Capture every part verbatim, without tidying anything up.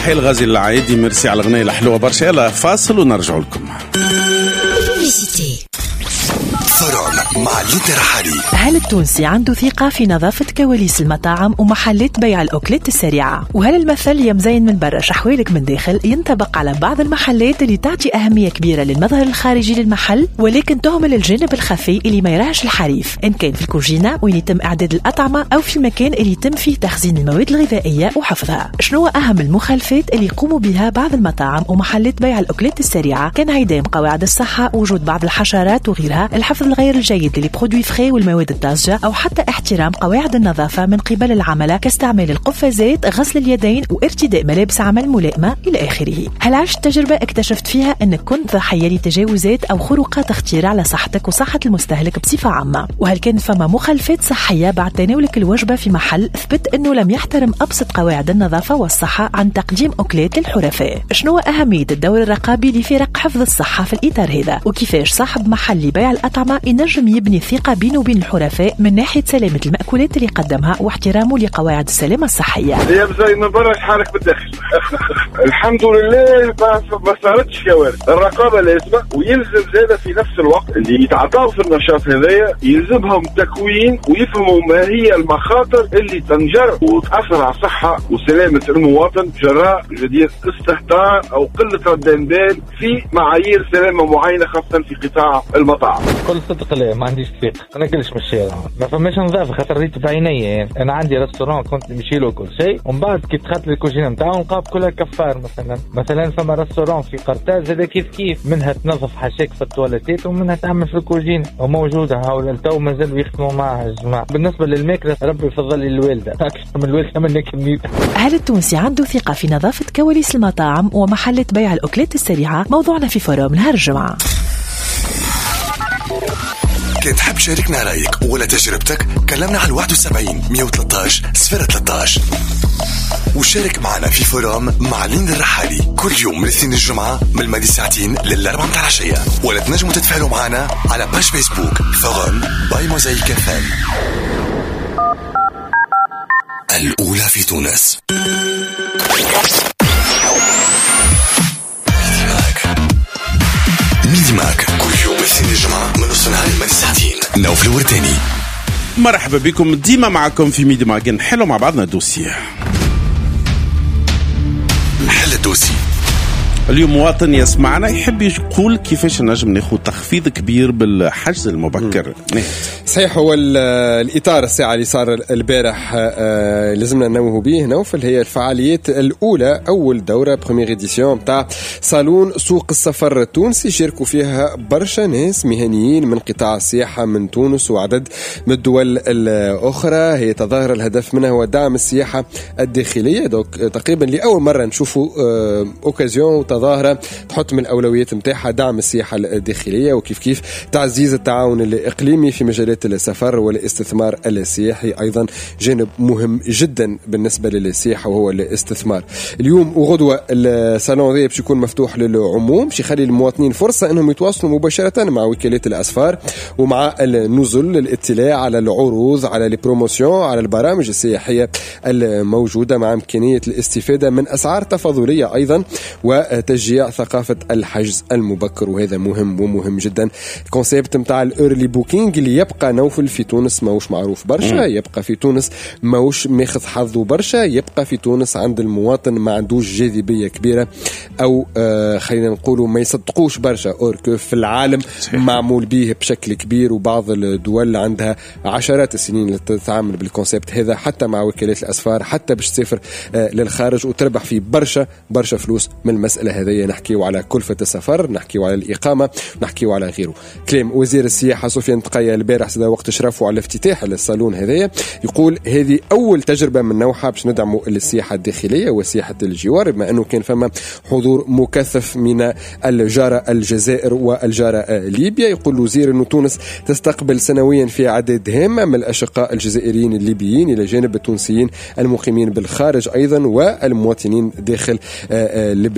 تحية الغازي العايدي، ميرسي على الأغنية الحلوة برشا. يلا فاصل ونرجع لكم. فرعون مع ليدر حالي. هل التونسي عنده ثقة في نظافة كواليس المطاعم ومحلات بيع الأكلات السريعة؟ وهل المثل يا مزين من برا شحوالك من داخل ينطبق على بعض المحلات اللي تعطي أهمية كبيرة للمظهر الخارجي للمحل ولكن تهمل الجانب الخفي اللي ما يراهش الحريف، إن كان في الكوجينة وين يتم إعداد الأطعمة أو في المكان اللي يتم فيه تخزين المواد الغذائية وحفظها؟ شنو أهم المخالفات اللي يقوموا بها بعض المطاعم ومحلات بيع الأكلات السريعة كانعدام قواعد الصحة، وجود بعض الحشرات وغيرها، الحفظ الغير الجيد للبرودوي فري والمواد الطازجة، أو حتى احترام قواعد النظافة من قبل العملاء كاستعمال القفازات، غسل اليدين، وارتداء ملابس عمل ملائمة إلى آخره. هل عشت تجربة اكتشفت فيها أنك كنت ضحية لتجاوزات أو خروقات خطيرة على صحتك وصحة المستهلك بصفة عامة؟ وهل كان فما مخالفات صحية بعد تناولك الوجبة في محل ثبت أنه لم يحترم أبسط قواعد النظافة والصحة عن تقديم أكلات للحرفاء؟ شنو أهمية الدور الرقابي لفرق حفظ الصحة في الإطار هذا؟ وكيفاش صاحب محل بيع الأطعمة ينجم يبني الثقة بينه وبين الحرفاء من ناحية سلامة المأكولات اللي قدمها واحترامه لقواعد السلامة الصحية؟ يا زي من برا حالك بالداخل. الحمد لله ما صارتش كوارث. الرقابة لازمة، ويلزم زادة في نفس الوقت اللي يتعاطوا في النشاط هذايا يلزمهم تكوين ويفهموا ما هي المخاطر اللي تنجر وتأثر على الصحة وسلامة المواطن جراء جديد استهتار أو قلة ردان بال في معايير سلامة معينة، خاصة في قطاع المطاعم. كل صدق لا ما عنديش ثقة، أنا كلش من الشارع ما فماش نظافة، خاطر ريت بعيني يعني. أنا عندي ريستوران كنت نمشي له كل شيء، ومن بعد كي دخلت للكوجينة نتاعو نلقاو كلها كفار. مثلا مثلا فما ريستوران في قرطاج هذا كيف كيف، منها تنظف حاشاك في التواليتات ومنها تعمل في الكوجينة وموجودة هاول التو مازالوا يخدموا معها يا جماعة. بالنسبة للماكلة ربي يفضل لي الوالدة أكثر من الوالدة من كميتها. هل التونسي عنده ثقة في نظافة كواليس المطاعم ومحلات بيع الأكلات السريعة؟ موضوعنا في فورم نهار الجمعة. كنت تحب شاركنا رأيك ولا تجربتك؟ كلمنا على واحد وسبعين مية وثلاثة عشر صفر ثلاثة عشر وشارك معنا في فورم مع ليند الرحالي كل يوم من الاثنين الجمعة من الماضي ساعتين للأربعة متاع العشية. ولا تنجموا تتفاعلوا معنا على باش فيسبوك فورم باي موزايك كفان. الأولى في تونس. ميدي ماك كل يوم الاثنين الجمعة من نص نهار الماضي ساعتين. نوف الورداني. مرحبا بكم ديما معكم في ميدي ماك، نحلو مع بعضنا دوسيه. حل الدوسي. اليوم مواطن يسمعنا يحب يقول كيفاش نجم ناخذ تخفيض كبير بالحجز المبكر. صحيح، هو الإطار الساعة اللي صار البارح آه لازمنا ننوه به نوفل، هي الفعاليات الأولى أول دورة بروميير إديسيون متاع صالون سوق السفر التونسي. شاركوا فيها برشا ناس مهنيين من قطاع السياحة من تونس وعدد من الدول الأخرى. هي تظاهر الهدف منها هو دعم السياحة الداخلية. دوك تقريبا لأول مرة نشوفوا آه أوكازيون تظاهرة تحط من الأولويات متاعها دعم السياحة الداخلية، وكيف كيف تعزيز التعاون الإقليمي في مجالات السفر والاستثمار السياحي، أيضا جانب مهم جدا بالنسبة للسياحة وهو الاستثمار. اليوم وغدوة الصالون ذي باش يكون مفتوح للعموم، باش يخلي المواطنين فرصة أنهم يتواصلوا مباشرة مع وكالات الأسفار ومع النزل للاطلاع على العروض، على البروموسيون، على البرامج السياحية الموجودة، مع إمكانية الاستفادة من أسعار تفاضلية أيضا، وتشجيع ثقافة الحجز المبكر، وهذا مهم ومهم جدا. الكونسيبت متاع الأيرلي بوكينج اللي يبقى نوفل في تونس ماهوش معروف برشا، يبقى في تونس ماهوش ماخذ حظه برشا، يبقى في تونس عند المواطن ما عندوش جاذبية كبيرة، أو آه خلينا نقولوا ما يصدقوش برشا. أورك في العالم معمول به بشكل كبير، وبعض الدول عندها عشرات السنين تتعامل بالكونسيبت هذا، حتى مع وكالات الأسفار، حتى باش تسافر آه للخارج وتربح فيه برشا برشا فلوس من المسألة هذه. نحكيو على كلفة السفر، نحكيو على الإقامة، نحكيو على غيره. كلام وزير السياحة سفيان تقية البارح سدا وقت شرفوا على افتتاح الصالون هذايا، يقول هذه أول تجربة من نوعها باش ندعموا السياحة الداخلية وسياحة الجوار، بما أنه كان فما حضور مكثف من الجارة الجزائر والجارة ليبيا. يقول الوزير أنه تونس تستقبل سنويا في عدد هام من الأشقاء الجزائريين الليبيين إلى جانب التونسيين المقيمين بالخارج أيضا والمواطنين داخل البلاد.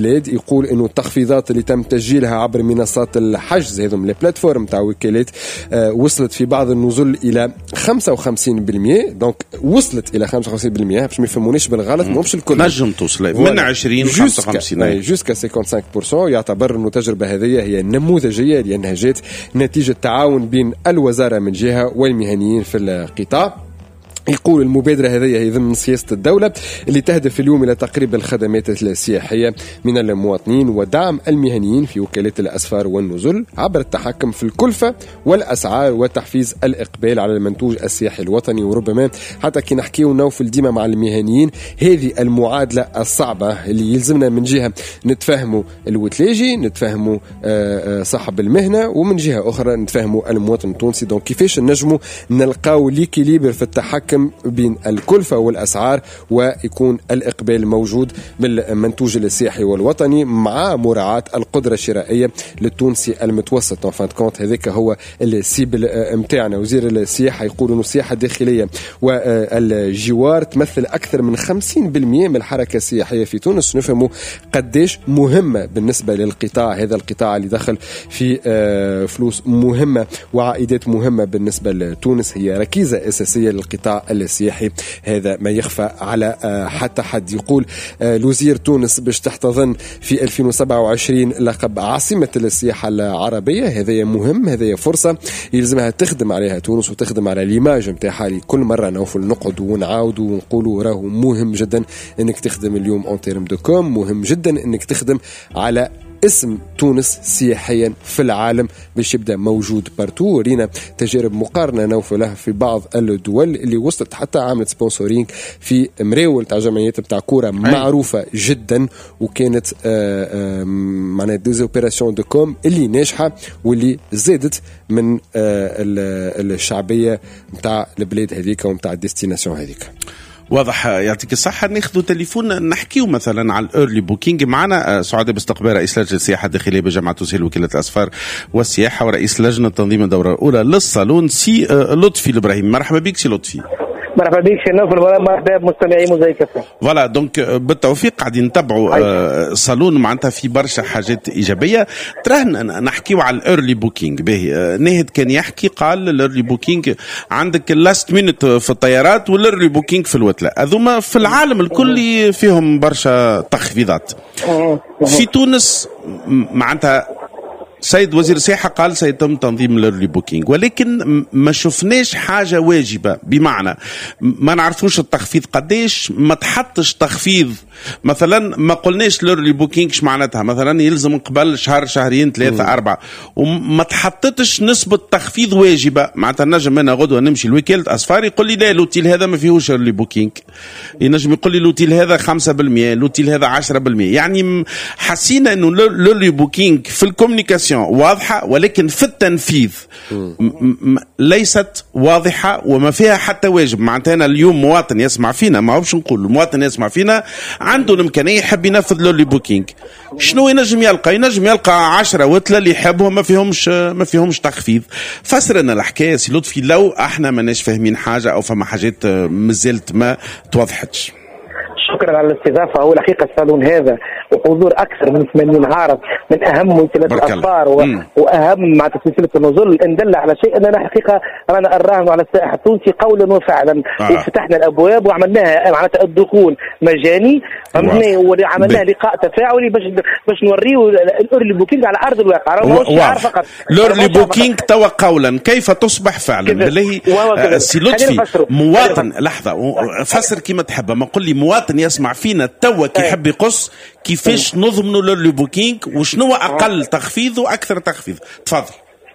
يقول انه التخفيضات اللي تم تسجيلها عبر منصات الحجز هذم لي بلاتفورم تاع وكالات آه وصلت في بعض النزل الى خمسة وخمسين بالمئة. دونك وصلت الى خمسة وخمسين بالمئة باش ما يفهمونيش بالغلط، مش الكل نجم توصل من عشرين ل خمسة وخمسين جوسكا خمسة وخمسين بالمئة. يعتبر انه التجربه هذه هي نموذجيه لانها جات نتيجه تعاون بين الوزاره من جهه والمهنيين في القطاع. يقول المبادرة هذه هي ضمن سياسة الدولة اللي تهدف اليوم إلى تقريب الخدمات السياحية من المواطنين ودعم المهنيين في وكالات الأسفار والنزل عبر التحكم في الكلفة والأسعار وتحفيز الإقبال على المنتوج السياحي الوطني. وربما حتى كي نحكيو نوفل ديما مع المهنيين هذه المعادلة الصعبة اللي يلزمنا من جهة نتفهموا الوتلاجي، نتفهموا صاحب المهنة، ومن جهة أخرى نتفهموا المواطن التونسي. دونك كيفاش نجموا نلقاو ليكيليبر في التحكم بين الكلفة والأسعار ويكون الإقبال موجود بالمنتوج السياحي والوطني مع مراعاة القدرة الشرائية للتونسي المتوسط. طبعا كونت هذاك هو السيبل متاعنا. وزير السياحة يقول أنه السياحة الداخلية والجوار تمثل أكثر من خمسين بالمئة من الحركة السياحية في تونس. نفهموا قديش مهمة بالنسبة للقطاع هذا، القطاع اللي دخل في فلوس مهمة وعائدات مهمة بالنسبة لتونس، هي ركيزة أساسية للقطاع السياحي. هذا ما يخفى على حتى حد. يقول الوزير تونس باش تحتضن في ألفين وسبعة وعشرين لقب عاصمة السياحة العربية. هذا مهم، هذا فرصة يلزمها تخدم عليها تونس وتخدم على الإيماج متاعها. كل مرة نوفل نقعد ونعاود ونقولوا راهو مهم جدا انك تخدم اليوم اون تيرم دو كوم، مهم جدا انك تخدم على اسم تونس سياحيا في العالم باش يبدا موجود بارتو. ورينا تجارب مقارنه نوفلها في بعض الدول اللي وصلت حتى عملت سبونسورينج في مراول تاع جمعيات بتاع كوره معروفه جدا، وكانت معناها ديزوبيراسيون دو كوم اللي ناجحه واللي زادت من الشعبيه نتاع البلاد هذيك ونتاع الديستيناسيون هذيك. واضح، يعطيك الصحة. ناخذ تليفون نحكيو مثلا على الأيرلي بوكينج. معنا سعادة باستقبال رئيس لجنة السياحة الداخلية بجامعة تونسية وكالة الأسفار والسياحة ورئيس لجنة تنظيم الدورة الأولى للصالون سي لطفي الإبراهيم. مرحبا بك سي لطفي. مرحبا بك سي نوفل، مرحبا بمستمعي موزايك اف ام. فوالا دونك بالتوفيق قاعدين نتبعوا آه صالون معناتها في برشا حاجات ايجابيه. تراه نحكيو على الايرلي بوكينج. باهي آه ناهد كان يحكي قال الايرلي بوكينج عندك اللاست مينوت في الطيارات والايرلي بوكينج في الوتله، هذوما في العالم الكل فيهم برشا تخفيضات. في تونس معناتها سيد وزير السياحة قال سيتم تنظيم الأيرلي بوكينج، ولكن ما شفناش حاجة واجبة، بمعنى ما نعرفوش التخفيض قديش، ما تحطش تخفيض مثلا، ما قلناش الأيرلي بوكينج ش معناتها مثلا يلزم قبل شهر شهرين ثلاثة م. أربعة، وما تحطتش نسبة تخفيض واجبة. معناتها نجم أنا غدوة نمشي لوكالة أسفار يقول لي لا الأوتيل هذا ما فيهوش أيرلي بوكينج، ينجم يقول لي الأوتيل هذا خمسة بالمئة، الأوتيل هذا عشرة بالمئة. يعني حسينا إنه الأيرلي بوكينج في الكوميونيكاسيون واضحة، ولكن في التنفيذ ليست واضحة وما فيها حتى واجب. معناتها أنا اليوم مواطن يسمع فينا، ما هوش نقول المواطن يسمع فينا عنده الإمكانية يحب ينفذ له بوكينج، شنو ينجم يلقى؟ ينجم يلقى عشرة وتلة اللي يحبهم ما فيهمش ما فيهمش تخفيض. فسر لنا الحكاية سي لطفي لو احنا ماناش فاهمين حاجة أو فما حاجات مازالت ما توضحتش. شكرا على الاستضافه. هو الحقيقه الصالون هذا وحضور اكثر من ثمانين عارض من اهم وكالات الاسفار و... واهم مع سلسله النزول ان دل على شيء اننا حقيقه رانا نراهن على السائح التونسي قولا وفعلا. آه. وفتحنا الابواب وعملناها معناتها الدخول مجاني، وعملناها لقاء تفاعلي باش باش نوريو الايرلي بوكينج على ارض الواقع. راهو مش شعار فقط. الايرلي بوكينج توا قولا كيف تصبح فعلا بالله. سي لطفي مواطن لحظه فسر كيما تحب، ما قل لي مواطن يسمع فينا توا كي يحب يقص كيفاش نضمنوا للي بوكينج وشنو اقل تخفيض واكثر تخفيض. تفضل.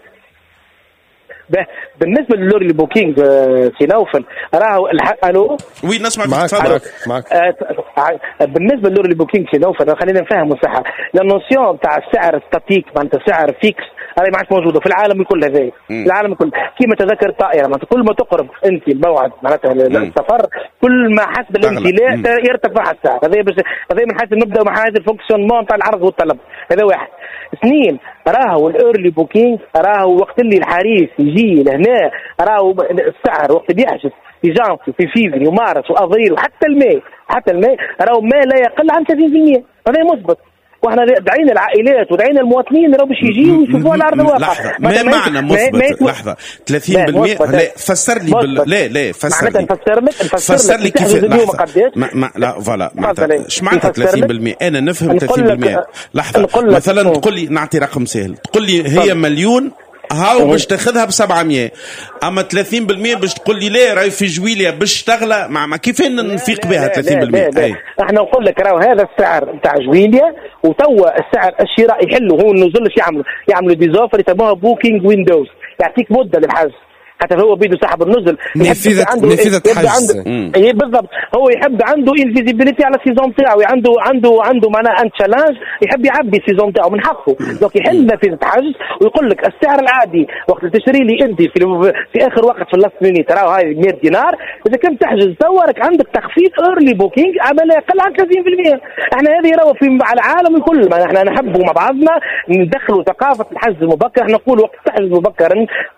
بالنسبه للورلي بوكينج سي نوفل راهو الو وي نسمع معك تفضل. معك آه بالنسبه للورلي بوكينج سي نوفل خلينا نفهموا صح. النوسيون تاع السعر ستاتيك معناتها سعر فيكس هذه ما عادش موجوده في العالم الكل. هذا العالم الكل كيما تذكر الطائره معناتها كل ما تقرب انت الموعد معناتها السفر كل ما حسب الامتلاء يرتفع السعر. هذا بس هذا من حيث نبدا مع هذا الفونكسيونمون تاع العرض والطلب. هذا واحد. اثنين راهو الايرلي بوكينج راهو وقت اللي الحريص يجي لهنا راهو السعر وقت اللي يحجز في جانفي في فيفري ومارس وافريل وحتى الماء حتى الماء راهو ما لا يقل عن ثلاثين بالمئة. هذا مثبت. واحنا دعينا العائلات ودعينا المواطنين راهو باش يجيوا ويشوفوا على ارض الواقع. لحظه ما معنى مثبت؟ لحظه ثلاثين بالمئة لا فسر لي بال... لا لا فسر لي نفسر لك فسر لي كيف ما... ما... لا فوالا ايش معناتها ثلاثين بالمئة؟ انا نفهم ثلاثين بالمئة. لحظه مثلا تقول لي نعطي رقم سهل، تقول لي هي مليون هاو باش تاخذها ب سبعمية، اما ثلاثين بالمئة باش تقول لي لا راهي في جويليا باش تغلى، مع كيف نفيق بها ثلاثين بالمئة؟ اي احنا نقول لك راهو هذا السعر نتاع جويليا وتوا السعر الشراء يحلوا هو النزول يعملوا يعملوا ديزوفر يسموها بوكينج ويندوز، يعطيك مده للحجز حتى هو بيدو صاحب النزل نافذة نافذة حجز. اي بالضبط، هو يحب عنده انفيزيبيليتي على السيزون تاعو، عنده عنده عنده معناها ان تشالنج يحب يعبي السيزون تاعو من حقه، دونك يحل نافذة حجز ويقول لك السعر العادي وقت اللي تشتري لي انت في في اخر وقت في اللاست مينيت راهو هاي مئة دينار، اذا كنت تحجز تورك عندك تخفيض ايرلي بوكينج عمل يقل عن ثلاثين بالمئة. احنا هذه راهو في على العالم الكل، احنا نحبوا مع بعضنا ندخلوا ثقافه الحجز المبكر، احنا نقول وقت تحجز مبكرا